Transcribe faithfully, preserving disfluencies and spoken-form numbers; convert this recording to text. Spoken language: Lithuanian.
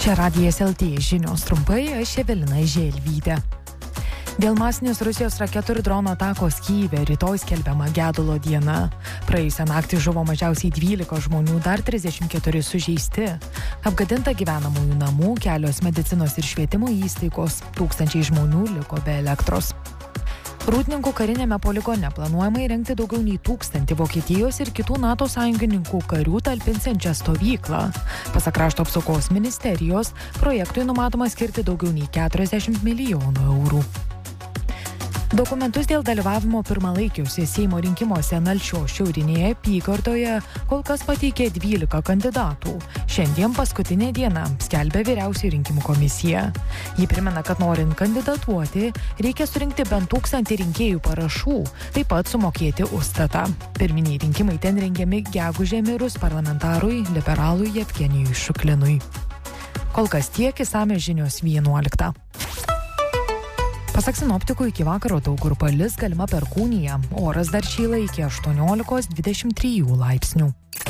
Čia Radijas L T žinios trumpai, aš Evelina Želvytė. Dėl masinės Rusijos raketų ir dronų atakos Kyjive rytoj skelbiama gedulo diena. Praėjusią naktį žuvo mažiausiai dvylika žmonių, dar trisdešimt keturi sužeisti. Apgadinta gyvenamųjų namų, kelios medicinos ir švietimo įstaigos, tūkstančiai žmonių liko be elektros. Rūdninkų karinėme poligone planuojama įrengti daugiau nei tūkstantį Vokietijos ir kitų NATO sąjungininkų karių talpinsiančią stovyklą. Pasak krašto apsaugos ministerijos, projektui numatoma skirti daugiau nei keturiasdešimt milijonų eurų. Dokumentus dėl dalyvavimo pirmalaikiuose Seimo rinkimuose Nalšios šiaurinėje apygardoje kol kas pateikė dvylika kandidatų. Šiandien paskutinė diena, skelbia Vyriausioji rinkimų komisija. Ji primena, kad norint kandidatuoti, reikia surinkti bent tūkstantį rinkėjų parašų, taip pat sumokėti užstatą. Pirminiai rinkimai ten rengiami gegužę mirus parlamentarui liberalui Jevgenijui Šuklinui. Kol kas tiek, išsamios žinios vienuoliktą. Pasak sinoptikų, iki vakaro daug kur palis, galima perkūnija. Oras dar šyla iki aštuoniolikos dvidešimt trijų laipsnių.